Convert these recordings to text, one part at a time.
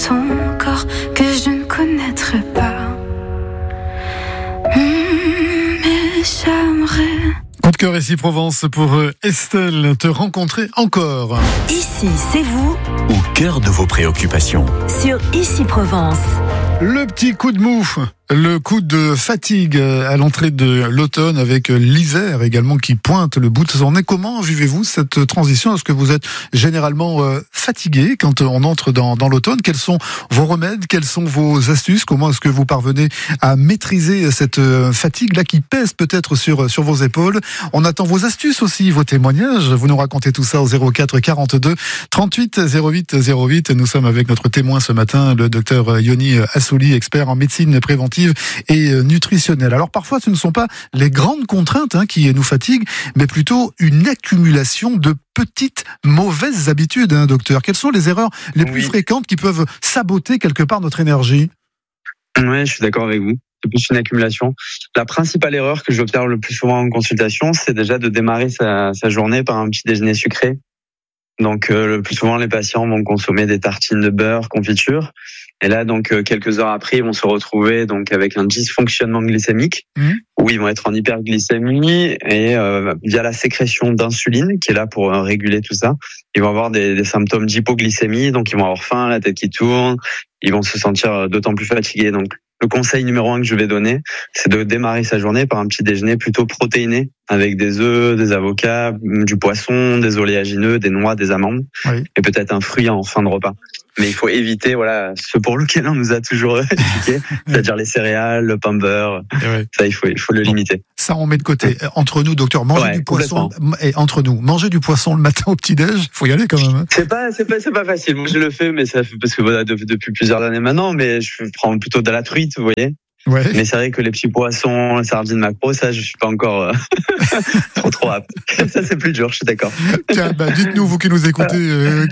ton corps que je ne connaîtrai pas. Mais j'aimerais. Coup de cœur ici Provence pour Estelle, te rencontrer encore. Ici, c'est vous, au cœur de vos préoccupations. sur Ici Provence. Le petit coup de mou, le coup de fatigue à l'entrée de l'automne avec l'hiver également qui pointe le bout de son nez. Comment vivez-vous cette transition ? Est-ce que vous êtes généralement fatigué quand on entre dans l'automne ? Quels sont vos remèdes ? Quelles sont vos astuces ? Comment est-ce que vous parvenez à maîtriser cette fatigue-là qui pèse peut-être sur vos épaules ? On attend vos astuces aussi, vos témoignages. Vous nous racontez tout ça au 04 42 38 08 08. Nous sommes avec notre témoin ce matin, le docteur Yoni Assouli, expert en médecine préventive et nutritionnelle. Alors parfois ce ne sont pas les grandes contraintes qui nous fatiguent, mais plutôt une accumulation de petites mauvaises habitudes, docteur. Quelles sont les erreurs les plus fréquentes qui peuvent saboter quelque part notre énergie ? Ouais, je suis d'accord avec vous. C'est plus une accumulation. La principale erreur que j'observe le plus souvent en consultation, c'est déjà de démarrer sa journée par un petit déjeuner sucré. Donc le plus souvent, les patients vont consommer des tartines de beurre, confiture. Et là, donc quelques heures après, ils vont se retrouver donc avec un dysfonctionnement glycémique, où ils vont être en hyperglycémie et via la sécrétion d'insuline, qui est là pour réguler tout ça, ils vont avoir des symptômes d'hypoglycémie, donc ils vont avoir faim, la tête qui tourne, ils vont se sentir d'autant plus fatigués. Donc le conseil numéro 1 que je vais donner, c'est de démarrer sa journée par un petit déjeuner plutôt protéiné, avec des œufs, des avocats, du poisson, des oléagineux, des noix, des amandes, et peut-être un fruit en fin de repas. Mais il faut éviter, ce pour lequel on nous a toujours expliqué, c'est-à-dire les céréales, le pain beurre. Ça, il faut le limiter. Ça, on met de côté. Entre nous, docteur, manger du poisson. Et entre nous, manger du poisson le matin au petit-déj, faut y aller quand même. C'est pas facile. Moi, je le fais, mais ça fait parce que depuis plusieurs années maintenant, mais je prends plutôt de la truite, vous voyez. Ouais. Mais c'est vrai que les petits poissons, les sardines macro, ça, je suis pas encore trop apte. Ça, c'est plus dur, je suis d'accord. Tiens, dites-nous, vous qui nous écoutez,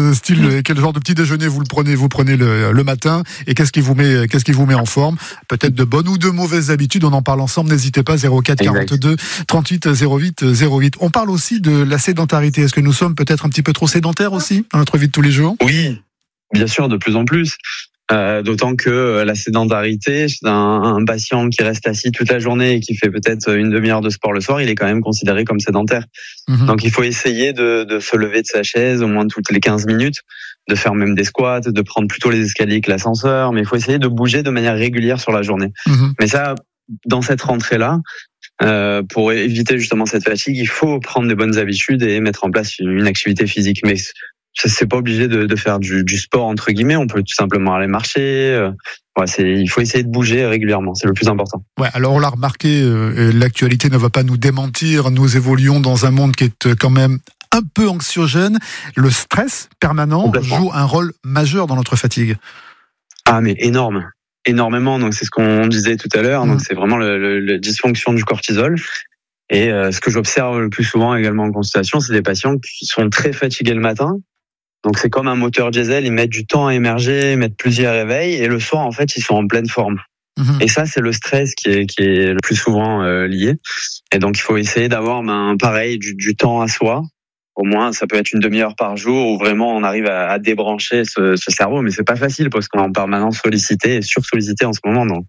quel genre de petit déjeuner vous prenez le matin, et qu'est-ce qui vous met en forme ? Peut-être de bonnes ou de mauvaises habitudes, on en parle ensemble, n'hésitez pas, 04 42 38 08 08. On parle aussi de la sédentarité. Est-ce que nous sommes peut-être un petit peu trop sédentaires aussi, dans notre vie de tous les jours ? Oui, bien sûr, de plus en plus. D'autant que la sédentarité, un patient qui reste assis toute la journée et qui fait peut-être une demi-heure de sport le soir, il est quand même considéré comme sédentaire. Donc il faut essayer de se lever de sa chaise au moins toutes les 15 minutes, de faire même des squats, de prendre plutôt les escaliers que l'ascenseur, mais il faut essayer de bouger de manière régulière sur la journée. Mais ça, dans cette rentrée-là, pour éviter justement cette fatigue, il faut prendre des bonnes habitudes et mettre en place une activité physique. Mais c'est pas obligé de faire du sport entre guillemets, on peut tout simplement aller marcher. Il faut essayer de bouger régulièrement, c'est le plus important. Alors on l'a remarqué, l'actualité ne va pas nous démentir, nous évoluons dans un monde qui est quand même un peu anxiogène. Le stress permanent joue un rôle majeur dans notre fatigue. Ah mais énormément, donc c'est ce qu'on disait tout à l'heure, donc c'est vraiment le dysfonction du cortisol. Et ce que j'observe le plus souvent également en consultation, c'est des patients qui sont très fatigués le matin. Donc c'est comme un moteur diesel, ils mettent du temps à émerger, ils mettent plusieurs réveils, et le soir en fait ils sont en pleine forme. Et ça c'est le stress qui est le plus souvent lié. Et donc il faut essayer d'avoir pareil du temps à soi. Au moins ça peut être une demi-heure par jour où vraiment on arrive à débrancher ce cerveau, mais c'est pas facile parce qu'on est en permanence sollicité et sursollicité en ce moment. Donc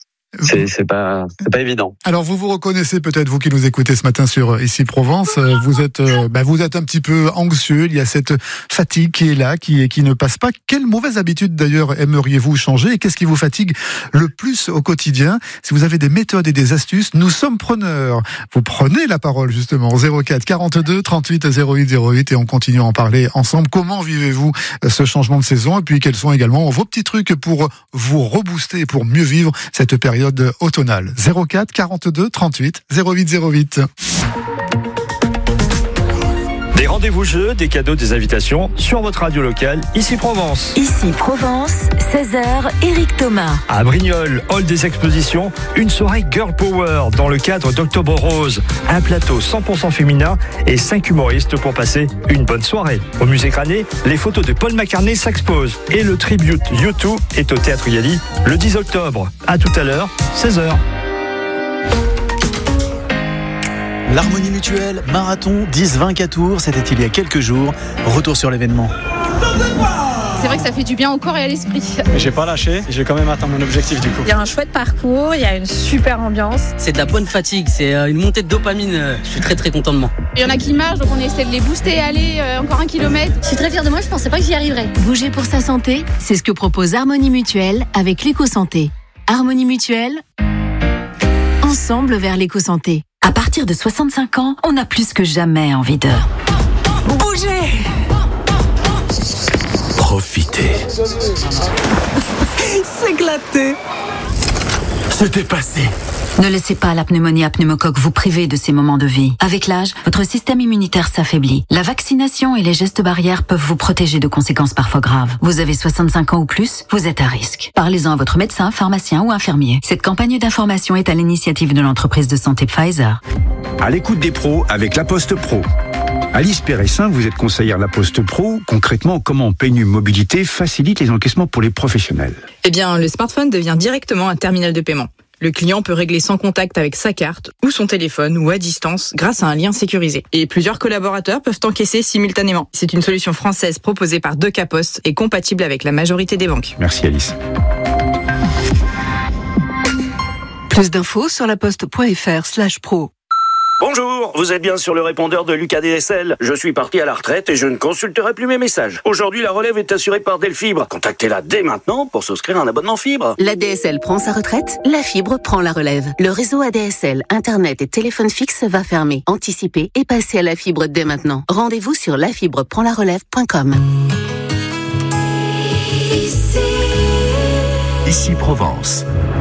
c'est pas évident. Alors vous reconnaissez peut-être, vous qui nous écoutez ce matin sur Ici Provence, vous êtes un petit peu anxieux, il y a cette fatigue qui est là, qui ne passe pas. Quelle mauvaise habitude d'ailleurs aimeriez-vous changer, et qu'est-ce qui vous fatigue le plus au quotidien ? Si vous avez des méthodes et des astuces, nous sommes preneurs. Vous prenez la parole justement, 04 42 38 08 08, et on continue à en parler ensemble. Comment vivez-vous ce changement de saison, et puis quels sont également vos petits trucs pour vous rebooster, pour mieux vivre cette période automnale. 04 42 38 08 08. Des rendez-vous jeux, des cadeaux, des invitations sur votre radio locale, Ici Provence. Ici Provence, 16h, Éric Thomas. À Brignoles, hall des expositions, une soirée Girl Power dans le cadre d'Octobre Rose. Un plateau 100% féminin et 5 humoristes pour passer une bonne soirée. Au musée Granet, les photos de Paul McCartney s'exposent et le tribute U2 est au Théâtre Yali le 10 octobre. À tout à l'heure, 16h. L'Harmonie Mutuelle, marathon 10-20 tours, c'était il y a quelques jours. Retour sur l'événement. C'est vrai que ça fait du bien au corps et à l'esprit. Mais j'ai pas lâché, j'ai quand même atteint mon objectif du coup. Il y a un chouette parcours, il y a une super ambiance. C'est de la bonne fatigue, c'est une montée de dopamine. Je suis très très content de moi. Il y en a qui marchent, donc on essaie de les booster, aller encore 1 kilomètre. Je suis très fière de moi, je pensais pas que j'y arriverais. Bouger pour sa santé, c'est ce que propose Harmonie Mutuelle avec l'éco-santé. Harmonie Mutuelle, ensemble vers l'éco-santé. À partir de 65 ans, on a plus que jamais envie de bouger. Profiter. S'éclater. Se dépasser. Ne laissez pas la pneumonie à pneumocoque vous priver de ces moments de vie. Avec l'âge, votre système immunitaire s'affaiblit. La vaccination et les gestes barrières peuvent vous protéger de conséquences parfois graves. Vous avez 65 ans ou plus, vous êtes à risque. Parlez-en à votre médecin, pharmacien ou infirmier. Cette campagne d'information est à l'initiative de l'entreprise de santé Pfizer. À l'écoute des pros avec La Poste Pro. Alice Péressin, vous êtes conseillère La Poste Pro. Concrètement, comment PNU Mobilité facilite les encaissements pour les professionnels? Eh bien, le smartphone devient directement un terminal de paiement. Le client peut régler sans contact avec sa carte ou son téléphone ou à distance grâce à un lien sécurisé. Et plusieurs collaborateurs peuvent encaisser simultanément. C'est une solution française proposée par Deca Post et compatible avec la majorité des banques. Merci Alice. Plus d'infos sur laposte.fr/pro. Bonjour, vous êtes bien sur le répondeur de Lucas DSL. Je suis parti à la retraite et je ne consulterai plus mes messages. Aujourd'hui, la relève est assurée par Delfibre. Contactez-la dès maintenant pour souscrire un abonnement fibre. La DSL prend sa retraite, la fibre prend la relève. Le réseau ADSL, Internet et téléphone fixe va fermer. Anticipez et passez à la fibre dès maintenant. Rendez-vous sur lafibreprendlarelève.com. Ici Provence.